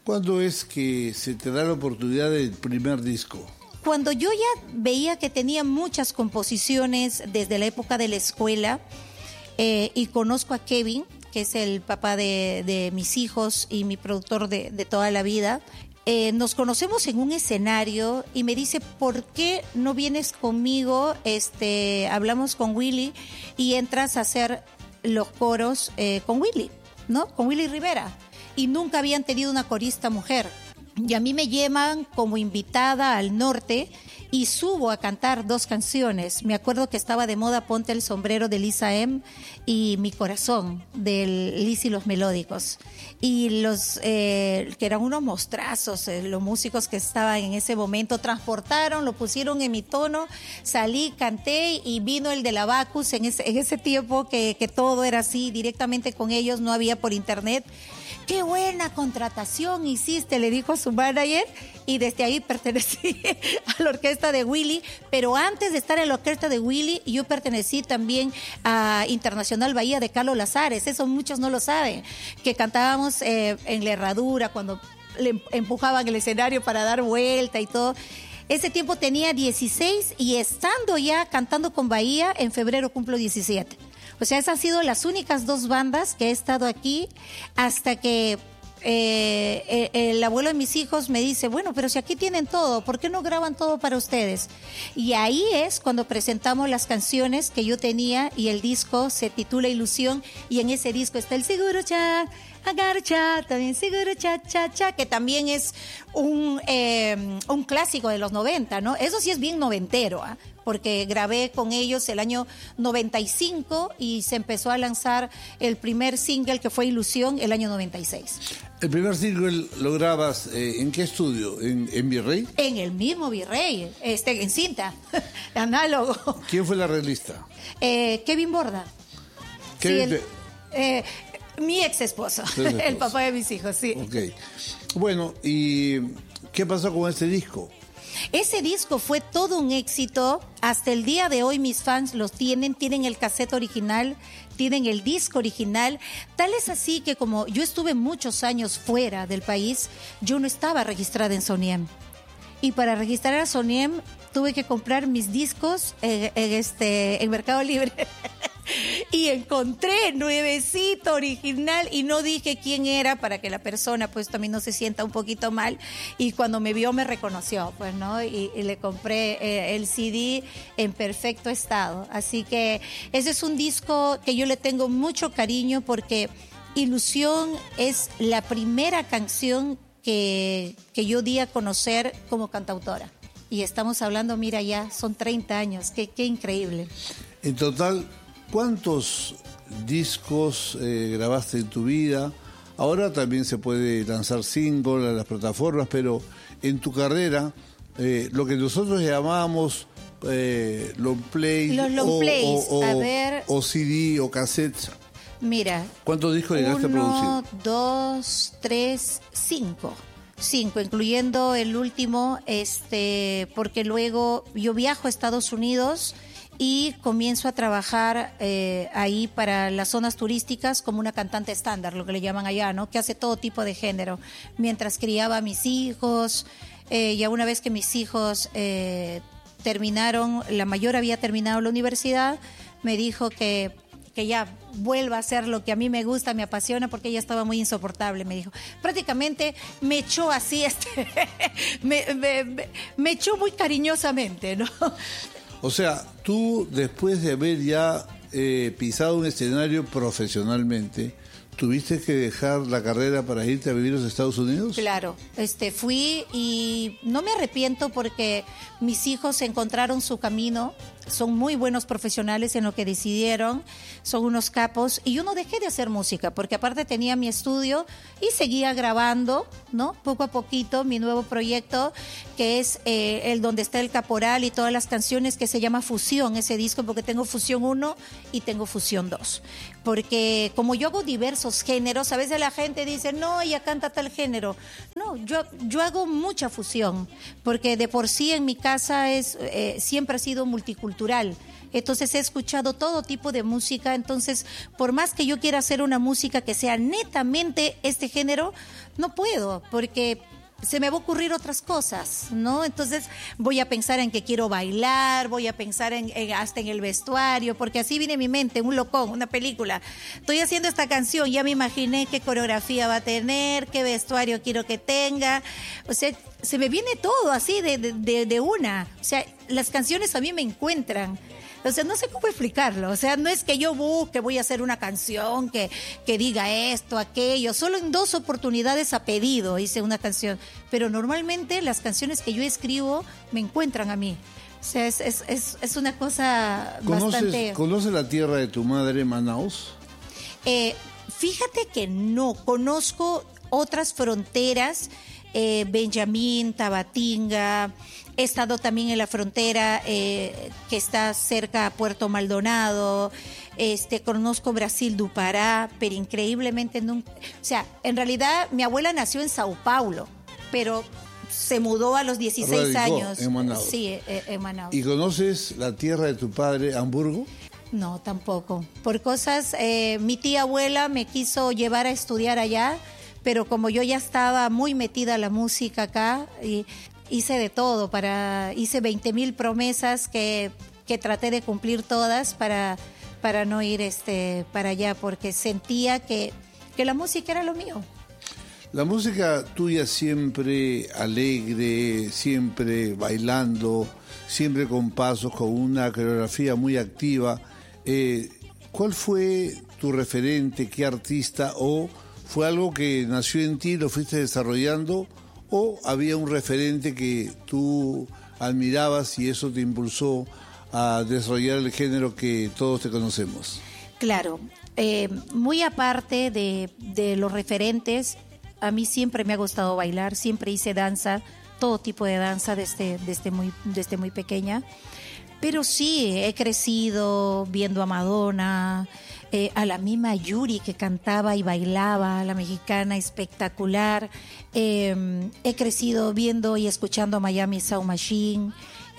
¿Cuándo es que se te da la oportunidad del primer disco? Cuando yo ya veía que tenía muchas composiciones desde la época de la escuela, y conozco a Kevin, que es el papá de mis hijos y mi productor de toda la vida. Nos conocemos en un escenario y me dice, ¿por qué no vienes conmigo? Hablamos con Willy y entras a hacer los coros con Willy, ¿no? Con Willy Rivera. Y nunca habían tenido una corista mujer. Y a mí me llevan como invitada al norte y subo a cantar 2 canciones. Me acuerdo que estaba de moda Ponte el sombrero de Lisa M y Mi corazón de Liz y los Melódicos. Y los que eran unos mostrazos, los músicos que estaban en ese momento, transportaron, lo pusieron en mi tono, salí, canté y vino el de la Bacus en ese tiempo que todo era así, directamente con ellos, no había por internet. ¡Qué buena contratación hiciste!, le dijo a su manager, y desde ahí pertenecí a la orquesta de Willy. Pero antes de estar en la orquesta de Willy, yo pertenecí también a Internacional Bahía de Carlos Lazares. Eso muchos no lo saben, que cantábamos en la herradura cuando le empujaban el escenario para dar vuelta y todo. Ese tiempo tenía 16 y estando ya cantando con Bahía, en febrero cumplo 17. O sea, esas han sido las únicas 2 bandas que he estado aquí hasta que el abuelo de mis hijos me dice, bueno, pero si aquí tienen todo, ¿por qué no graban todo para ustedes? Y ahí es cuando presentamos las canciones que yo tenía y el disco se titula Ilusión y en ese disco está el Seguro Cha, Agarcha, también Seguro Cha, Cha, Cha, que también es un clásico de los 90, ¿no? Eso sí es bien noventero, ¿eh? Porque grabé con ellos el año 95 y se empezó a lanzar el primer single que fue Ilusión el año 96. ¿El primer single lo grabas en qué estudio? ¿En Virrey? En el mismo Virrey, en cinta, análogo. ¿Quién fue la arreglista? Kevin Borda. Kevin sí, mi ex esposo, el papá de mis hijos, sí. Ok. Bueno, ¿y qué pasó con este disco? Ese disco fue todo un éxito. Hasta el día de hoy mis fans los tienen el cassette original, tienen el disco original. Tal es así que como yo estuve muchos años fuera del país, yo no estaba registrada en Soniem. Y para registrar a Soniem tuve que comprar mis discos en Mercado Libre. Y encontré nuevecito, original, y no dije quién era para que la persona pues también no se sienta un poquito mal, y cuando me vio me reconoció, pues, ¿no? Y le compré el CD en perfecto estado. Así que ese es un disco que yo le tengo mucho cariño porque Ilusión es la primera canción que yo di a conocer como cantautora. Y estamos hablando, mira, ya son 30 años, qué increíble. En total, ¿cuántos discos grabaste en tu vida? Ahora también se puede lanzar single a las plataformas, pero en tu carrera, lo que nosotros llamamos long play, los long plays, o CD o cassette. Mira, ¿cuántos discos llegaste a producir? 1, 2, 3, 5. 5, incluyendo el último, porque luego yo viajo a Estados Unidos y comienzo a trabajar ahí para las zonas turísticas como una cantante estándar, lo que le llaman allá, ¿no? Que hace todo tipo de género, mientras criaba a mis hijos. Ya una vez que mis hijos terminaron, la mayor había terminado la universidad, me dijo que ya vuelva a hacer lo que a mí me gusta, me apasiona, porque ella estaba muy insoportable, me dijo. Prácticamente me echó así, me echó muy cariñosamente, ¿no? O sea, tú después de haber ya pisado un escenario profesionalmente, ¿tuviste que dejar la carrera para irte a vivir a los Estados Unidos? Claro, fui y no me arrepiento porque mis hijos encontraron su camino, son muy buenos profesionales en lo que decidieron, son unos capos, y yo no dejé de hacer música porque aparte tenía mi estudio y seguía grabando, ¿no? Poco a poquito mi nuevo proyecto, que es el donde está el Caporal y todas las canciones, que se llama Fusión, ese disco, porque tengo Fusión 1 y tengo Fusión 2. Porque como yo hago diversos géneros, a veces la gente dice, no, ella canta tal género. No, yo hago mucha fusión, porque de por sí en mi casa siempre ha sido multicultural. Entonces he escuchado todo tipo de música. Entonces, por más que yo quiera hacer una música que sea netamente este género, no puedo, porque se me va a ocurrir otras cosas, ¿no? Entonces voy a pensar en que quiero bailar, voy a pensar hasta en el vestuario, porque así viene a mi mente, un locón, una película. Estoy haciendo esta canción, ya me imaginé qué coreografía va a tener, qué vestuario quiero que tenga. O sea, se me viene todo así de una. O sea, las canciones a mí me encuentran. O sea, no sé cómo explicarlo. O sea, no es que yo busque, voy a hacer una canción que diga esto, aquello. Solo en 2 oportunidades a pedido hice una canción. Pero normalmente las canciones que yo escribo me encuentran a mí. O sea, es una cosa bastante... ¿Conoces la tierra de tu madre, Manaus? Fíjate que no. Conozco otras fronteras, Benjamín, Tabatinga. He estado también en la frontera que está cerca a Puerto Maldonado. Conozco Brasil do Pará, pero increíblemente nunca. O sea, en realidad mi abuela nació en Sao Paulo, pero se mudó a los 16 años. En Manaus. Sí, en Manaus. ¿Y conoces la tierra de tu padre, Hamburgo? No, tampoco. Por cosas, mi tía abuela me quiso llevar a estudiar allá, pero como yo ya estaba muy metida en la música acá, y hice de todo, hice 20,000 promesas que traté de cumplir todas para no ir para allá, porque sentía que la música era lo mío. La música tuya siempre alegre, siempre bailando, siempre con pasos, con una coreografía muy activa. ¿Cuál fue tu referente? ¿Qué artista? ¿O fue algo que nació en ti, lo fuiste desarrollando? ¿O había un referente que tú admirabas y eso te impulsó a desarrollar el género que todos te conocemos? Claro, muy aparte de los referentes, a mí siempre me ha gustado bailar, siempre hice danza, todo tipo de danza desde muy pequeña. Pero sí, he crecido viendo a Madonna, a la misma Yuri que cantaba y bailaba, la mexicana espectacular. He crecido viendo y escuchando a Miami Sound Machine.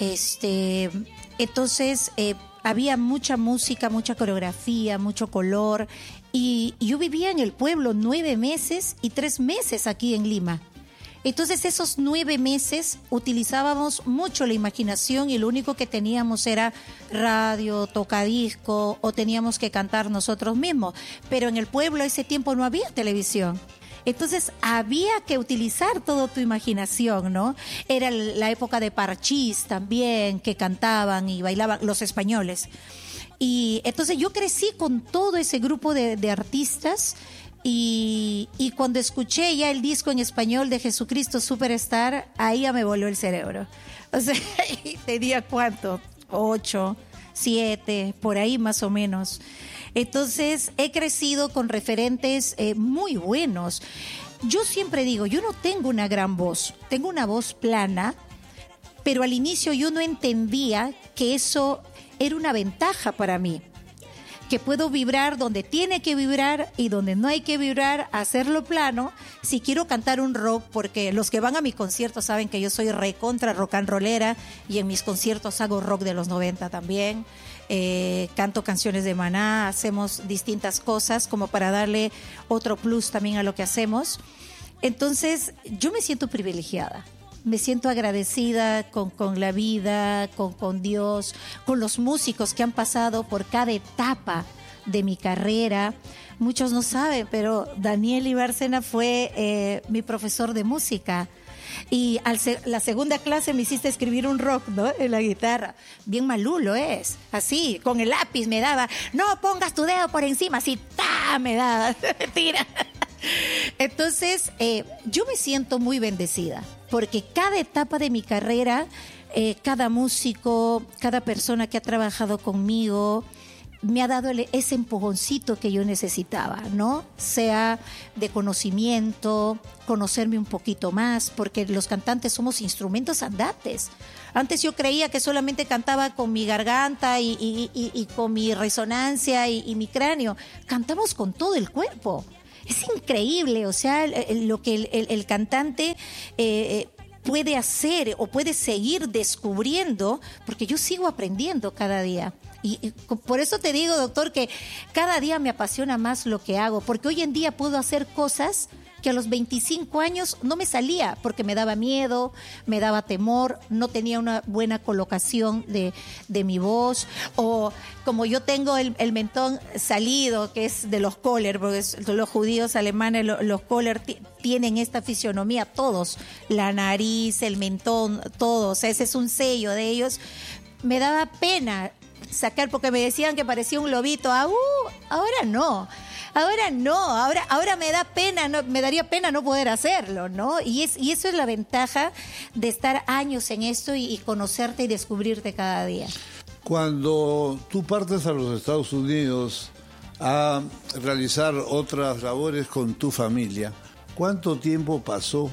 Entonces, había mucha música, mucha coreografía, mucho color. Y yo vivía en el pueblo 9 meses y 3 meses aquí en Lima. Entonces esos 9 meses utilizábamos mucho la imaginación y lo único que teníamos era radio, tocadisco o teníamos que cantar nosotros mismos. Pero en el pueblo ese tiempo no había televisión. Entonces había que utilizar toda tu imaginación, ¿no? Era la época de Parchís también, que cantaban y bailaban los españoles. Y entonces yo crecí con todo ese grupo de artistas. Y cuando escuché ya el disco en español de Jesucristo Superstar, ahí ya me voló el cerebro. O sea, tenía ¿cuánto? 8, 7, por ahí más o menos. Entonces he crecido con referentes muy buenos. Yo siempre digo, yo no tengo una gran voz, tengo una voz plana, pero al inicio yo no entendía que eso era una ventaja para mí. Que puedo vibrar donde tiene que vibrar y donde no hay que vibrar, hacerlo plano. Si quiero cantar un rock, porque los que van a mi concierto saben que yo soy recontra rock and rollera y en mis conciertos hago rock de los 90 también. Canto canciones de Maná, hacemos distintas cosas como para darle otro plus también a lo que hacemos. Entonces, yo me siento privilegiada. Me siento agradecida con la vida, con Dios, con los músicos que han pasado por cada etapa de mi carrera. Muchos no saben, pero Daniel Ibárcena fue mi profesor de música. Y la segunda clase me hiciste escribir un rock, ¿no? En la guitarra. Bien malulo es. Así, con el lápiz me daba. No pongas tu dedo por encima, así, ¡ta! Me daba. Tira. Entonces, yo me siento muy bendecida, porque cada etapa de mi carrera, cada músico, cada persona que ha trabajado conmigo, me ha dado ese empujoncito que yo necesitaba, ¿no? Sea de conocimiento, conocerme un poquito más, porque los cantantes somos instrumentos andantes. Antes yo creía que solamente cantaba con mi garganta y con mi resonancia y mi cráneo. Cantamos con todo el cuerpo. Es increíble, o sea, lo que el cantante puede hacer o puede seguir descubriendo, porque yo sigo aprendiendo cada día. Y por eso te digo, doctor, que cada día me apasiona más lo que hago, porque hoy en día puedo hacer cosas que a los 25 años no me salía, porque me daba miedo, me daba temor, no tenía una buena colocación de mi voz, o como yo tengo el mentón salido, que es de los Kohler, porque los judíos alemanes, los Kohler tienen esta fisionomía, todos, la nariz, el mentón, todos, ese es un sello de ellos. Me daba pena sacar, porque me decían que parecía un lobito. Ahora no, ahora me da pena, me daría pena no poder hacerlo, ¿no? Y eso es la ventaja de estar años en esto y conocerte y descubrirte cada día. Cuando tú partes a los Estados Unidos a realizar otras labores con tu familia, ¿cuánto tiempo pasó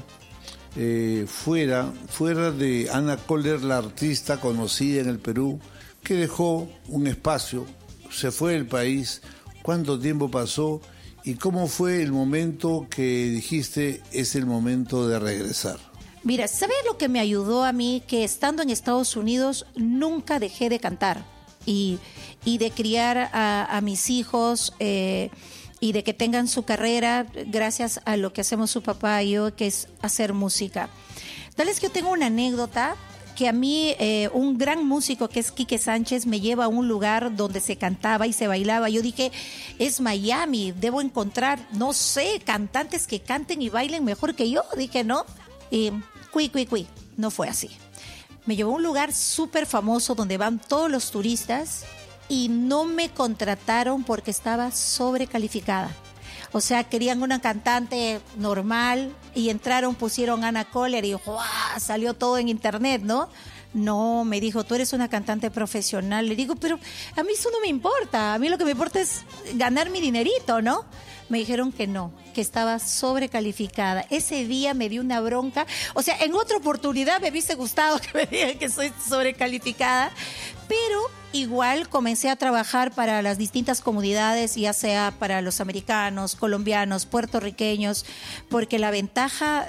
fuera de Ana Kohler, la artista conocida en el Perú, que dejó un espacio, se fue del país? ¿Cuánto tiempo pasó y cómo fue el momento que dijiste es el momento de regresar? Mira, ¿sabes lo que me ayudó a mí? Que estando en Estados Unidos nunca dejé de cantar y de criar a mis hijos y de que tengan su carrera gracias a lo que hacemos su papá y yo, que es hacer música. Tal vez que yo tengo una anécdota que a mí un gran músico que es Quique Sánchez me lleva a un lugar donde se cantaba y se bailaba. Yo dije, es Miami, debo encontrar, no sé, cantantes que canten y bailen mejor que yo. Dije, no, y no fue así. Me llevó a un lugar súper famoso donde van todos los turistas y no me contrataron porque estaba sobrecalificada. O sea, querían una cantante normal y entraron, pusieron Ana Kohler y ¡guau! Salió todo en internet, ¿no? No, me dijo, tú eres una cantante profesional. Le digo, pero a mí eso no me importa. A mí lo que me importa es ganar mi dinerito, ¿no? Me dijeron que no, que estaba sobrecalificada. Ese día me dio una bronca. O sea, en otra oportunidad me hubiese gustado que me digan que soy sobrecalificada, pero igual comencé a trabajar para las distintas comunidades, ya sea para los americanos, colombianos, puertorriqueños, porque la ventaja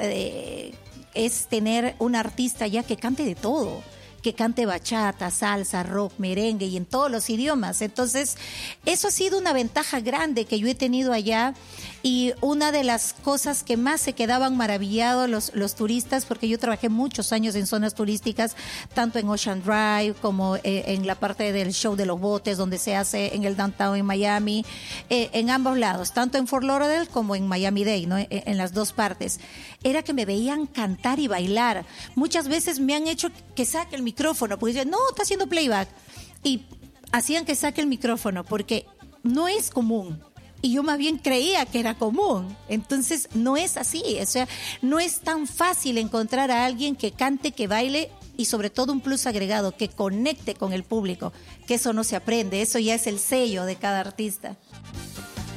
es tener un artista ya que cante de todo, que cante bachata, salsa, rock, merengue y en todos los idiomas. Entonces, eso ha sido una ventaja grande que yo he tenido allá y una de las cosas que más se quedaban maravillados los turistas, porque yo trabajé muchos años en zonas turísticas, tanto en Ocean Drive como en la parte del show de los botes, donde se hace en el downtown en Miami, en ambos lados, tanto en Fort Lauderdale como en Miami-Dade, ¿no? En las dos partes. Era que me veían cantar y bailar. Muchas veces me han hecho que saque el micrófono, porque dicen, no, está haciendo playback. Y hacían que saque el micrófono, porque no es común. Y yo más bien creía que era común. Entonces, no es así. O sea, no es tan fácil encontrar a alguien que cante, que baile y sobre todo un plus agregado, que conecte con el público. Que eso no se aprende. Eso ya es el sello de cada artista.